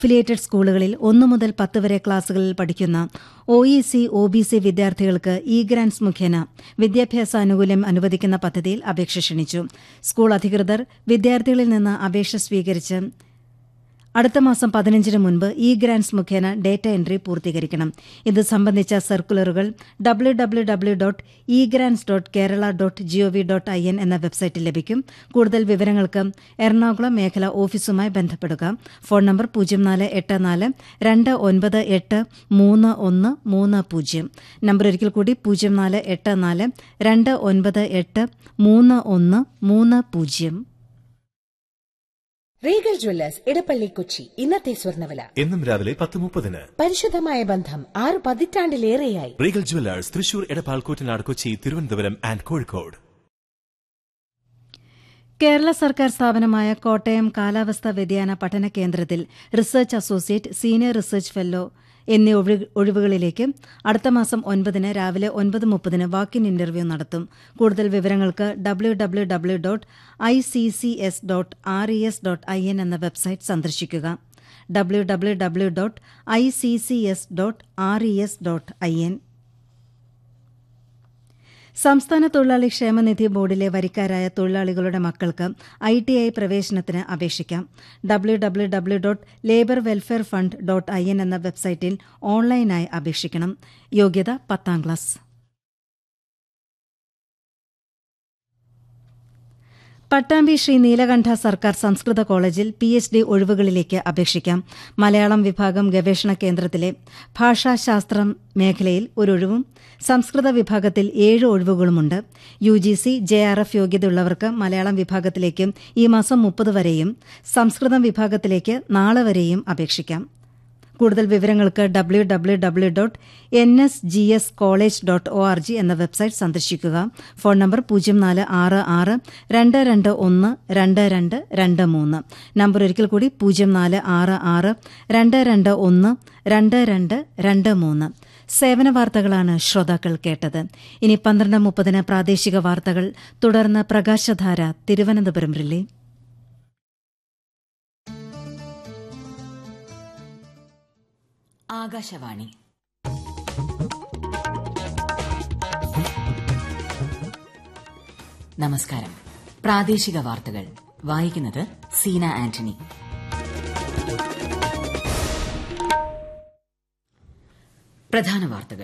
Affiliated സ്കൂളുകളിൽ 1 മുതൽ 10 വരെ ക്ലാസുകളിൽ പഠിക്കുന്ന OEC, OBC വിദ്യാർത്ഥികൾക്ക് ഇ-ഗ്രാന്റ്സ് മുഖേന വിദ്യാഭ്യാസാനുകൂല്യം അനുവദിക്കുന്ന പദ്ധതിയിൽ അപേക്ഷ ക്ഷണിച്ചു. സ്കൂൾ അധികൃതർ വിദ്യാർത്ഥികളിൽ നിന്ന് അപേക്ഷ സ്വീകരിച്ച് അടുത്ത മാസം 15 മുൻപ് ഇ-ഗ്രാന്റ്സ് മുഖേന ഡേറ്റ എൻട്രി പൂർത്തീകരിക്കണം. ഇത് സംബന്ധിച്ച സർക്കുലറുകൾ www.egrants.kerala.gov.in എന്ന വെബ്സൈറ്റിൽ ലഭിക്കും. കൂടുതൽ വിവരങ്ങൾക്ക് എറണാകുളം മേഖലാ ഓഫീസുമായി ബന്ധപ്പെടുക. Phone number 0484-298-3130. നമ്പർ ഒരിക്കൽ കൂടി 0484-298-3130. Regal Jewellers Edappally Kochi. ഇന്നത്തെ സ്വർണ്ണവില എന്നും രാവിലെ 10:30. പരിശുദ്ധമായ ബന്ധം 6 പതിറ്റാണ്ടിലേറെയായി. Regal Jewellers Thrissur, Edappal, Koottanad, Kochi, Thiruvananthapuram and Kozhikode. Kerala സർക്കാർ സ്ഥാപനമായ കോട്ടയം കാലാവസ്ഥാ വ്യതിയാന പഠന കേന്ദ്രത്തിൽ research associate, senior research fellow എന്നീ ഒഴിവുകളിലേക്ക് അടുത്ത മാസം 9 രാവിലെ 9:30 വാക്കിൻ ഇന്റർവ്യൂ നടത്തും. കൂടുതൽ വിവരങ്ങൾക്ക് www.iccs.res.in എന്ന വെബ്സൈറ്റ് സന്ദർശിക്കുക. www.iccs.res.in. സംസ്ഥാന തൊഴിലാളി ക്ഷേമനിധി ബോർഡിലെ വരിക്കാരായ തൊഴിലാളികളുടെ മക്കൾക്ക് ITI പ്രവേശനത്തിന് അപേക്ഷിക്കാം. www.laborwelfarefund.in എന്ന വെബ്സൈറ്റിൽ ഓൺലൈനായി അപേക്ഷിക്കണം. യോഗ്യത 10ാം ക്ലാസ്. പട്ടാമ്പി ശ്രീ നീലകണ്ഠ സർക്കാർ സംസ്കൃത കോളേജിൽ PhD ഒഴിവുകളിലേക്ക് അപേക്ഷിക്കാം. മലയാളം വിഭാഗം ഗവേഷണ കേന്ദ്രത്തിലെ ഭാഷാശാസ്ത്രം മേഖലയിൽ ഒരൊഴിവും സംസ്കൃത വിഭാഗത്തിൽ 7 ഒഴിവുകളുമുണ്ട്. UGC, JRF യോഗ്യതയുള്ളവർക്ക് മലയാളം വിഭാഗത്തിലേക്ക് ഈ മാസം 30 വരെയും സംസ്കൃതം വിഭാഗത്തിലേക്ക് നാളെ വരെയും അപേക്ഷിക്കാം. കൂടുതൽ വിവരങ്ങൾക്ക് www.nsgscollege.org എന്ന വെബ്സൈറ്റ് സന്ദർശിക്കുക. Phone number 0466-221-2223. നമ്പർ ഒരിക്കൽ കൂടി 0466-221-2223. സേവന വാർത്തകളാണ് ശ്രോതാക്കൾ കേട്ടത്. ഇനി 12:30 പ്രാദേശിക വാർത്തകൾ, തുടർന്ന് പ്രകാശധാര തിരുവനന്തപുരം റിലേ. ആകാശവാണി. നമസ്കാരം. പ്രാദേശിക വാർത്തകൾ വായിക്കുന്നത് സീന ആന്റണി. പ്രധാന വാർത്തകൾ.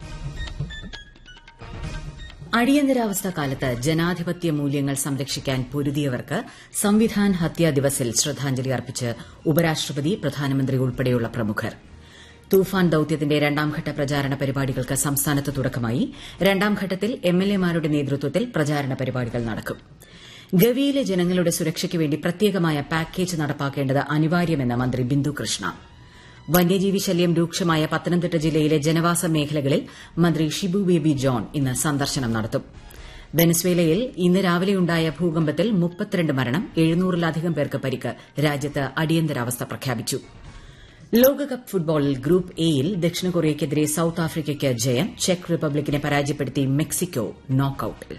അടിയന്തരാവസ്ഥ കാലത്ത് ജനാധിപത്യ മൂല്യങ്ങൾ സംരക്ഷിക്കാൻ പൊരുതിയവർക്ക് സംവിധാൻ ഹത്യാ ദിവസിൽ ശ്രദ്ധാഞ്ജലി അർപ്പിച്ച് ഉപരാഷ്ട്രപതി, പ്രധാനമന്ത്രി ഉൾപ്പെടെയുള്ള പ്രമുഖർ. തൂഫാൻ ദൌത്യത്തിന്റെ 2ാംഘട്ട പ്രചാരണ പരിപാടികൾക്ക് സംസ്ഥാനത്ത് തുടക്കമായി. 2ാം ഘട്ടത്തിൽ MLA-മാരുടെ നേതൃത്വത്തിൽ പ്രചാരണ പരിപാടികൾ നടക്കും. ഗവിയിലെ ജനങ്ങളുടെ സുരക്ഷയ്ക്കുവേണ്ടി പ്രത്യേകമായ പാക്കേജ് നടപ്പാക്കേണ്ടത് അനിവാര്യമെന്ന് മന്ത്രി ബിന്ദു കൃഷ്ണ. വന്യജീവി ശല്യം രൂക്ഷമായ പത്തനംതിട്ട ജില്ലയിലെ ജനവാസ മേഖലകളിൽ മന്ത്രി ഷിബു ബേബി ജോൺ ഇന്ന് സന്ദർശനം നടത്തും. വെനസ്വേലയിൽ ഇന്ന് രാവിലെയുണ്ടായ ഭൂകമ്പത്തിൽ 32 മരണം, 700-ലധികം പേർക്ക് പരിക്ക്. രാജ്യത്ത് അടിയന്തരാവസ്ഥ പ്രഖ്യാപിച്ചു. ലോകകപ്പ് ഫുട്ബോളിൽ ഗ്രൂപ്പ് എയിൽ ദക്ഷിണ കൊറിയയ്ക്കെതിരെ സൌത്ത് ആഫ്രിക്കയ്ക്ക് ജയം. ചെക്ക് റിപ്പബ്ലിക്കിനെ പരാജയപ്പെടുത്തി മെക്സിക്കോ നോക്കൌട്ടിൽ.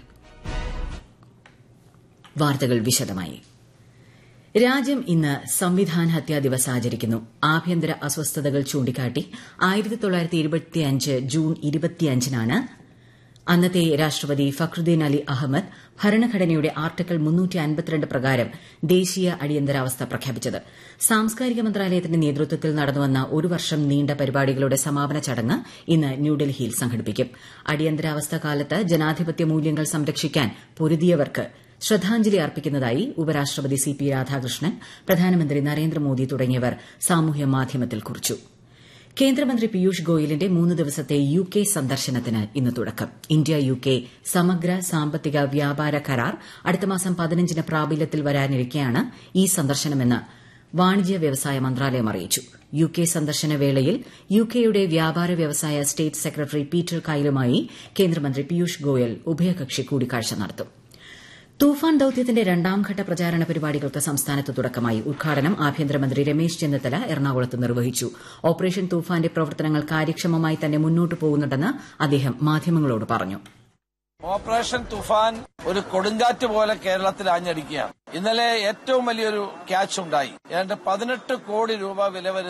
വാർത്തകൾ വിശദമായി. രാജ്യം ഇന്ന് സംവിധാൻ ഹത്യാ ദിവസ് ആചരിക്കുന്നു. ആഭ്യന്തര അസ്വസ്ഥതകൾ ചൂണ്ടിക്കാട്ടി 1925 ജൂൺ 25-നാണ് അന്നത്തെ രാഷ്ട്രപതി ഫഖ്റുദ്ദീൻ അലി അഹമ്മദ് ഭരണഘടനയുടെ ആർട്ടിക്കിൾ 352 പ്രകാരം ദേശീയ അടിയന്തരാവസ്ഥ പ്രഖ്യാപിച്ചത്. സാംസ്കാരിക മന്ത്രാലയത്തിന്റെ നേതൃത്വത്തിൽ നടന്നുവന്ന ഒരു വർഷം നീണ്ട പരിപാടികളുടെ സമാപന ചടങ്ങ് ഇന്ന് ന്യൂഡൽഹിയിൽ സംഘടിപ്പിക്കും. അടിയന്തരാവസ്ഥ കാലത്ത് ജനാധിപത്യ മൂല്യങ്ങൾ സംരക്ഷിക്കാൻ പൊരുതിയവർക്ക് ശ്രദ്ധാഞ്ജലി അർപ്പിക്കുന്നതായി ഉപരാഷ്ട്രപതി CP രാധാകൃഷ്ണൻ, പ്രധാനമന്ത്രി നരേന്ദ്രമോദി തുടങ്ങിയവർ സാമൂഹ്യ മാധ്യമത്തിൽ കുറിച്ചു. കേന്ദ്രമന്ത്രി പീയൂഷ് ഗോയലിന്റെ 3 ദിവസത്തെ UK സന്ദർശനത്തിന് ഇന്ന് തുടക്കം. ഇന്ത്യ UK സമഗ്ര സാമ്പത്തിക വ്യാപാര കരാർ അടുത്ത മാസം 15-ന് പ്രാബല്യത്തിൽ വരാനിരിക്കെയാണ് ഈ സന്ദർശനമെന്ന് വാണിജ്യ വ്യവസായ മന്ത്രാലയം അറിയിച്ചു. UK സന്ദർശന വേളയിൽ UKയുടെ വ്യാപാര വ്യവസായ സ്റ്റേറ്റ് സെക്രട്ടറി പീറ്റർ കൈലുമായി കേന്ദ്രമന്ത്രി പീയൂഷ് ഗോയൽ ഉഭയകക്ഷി കൂടിക്കാഴ്ച നടത്തും. തൂഫാൻ ദൌത്യത്തിന്റെ 2ാം ഘട്ട പ്രചാരണ പരിപാടികൾക്ക് സംസ്ഥാനത്ത് തുടക്കമായി. ഉദ്ഘാടനം ആഭ്യന്തരമന്ത്രി രമേശ് ചെന്നിത്തല എറണാകുളത്ത് നിർവഹിച്ചു. ഓപ്പറേഷൻ തൂഫാന്റെ പ്രവർത്തനങ്ങൾ കാര്യക്ഷമമായി തന്നെ മുന്നോട്ട് പോകുന്നുണ്ടെന്ന് അദ്ദേഹം മാധ്യമങ്ങളോട് പറഞ്ഞു. ഓപ്പറേഷൻ തുഫാൻ ഒരു കൊടുങ്കാറ്റ് പോലെ കേരളത്തിൽ ആഞ്ഞടിക്കുകയാണ്. ഇന്നലെ ഏറ്റവും വലിയൊരു ക്യാച്ച് ഉണ്ടായി. ഏതാണ്ട് 18 കോടി രൂപ വില വരുന്ന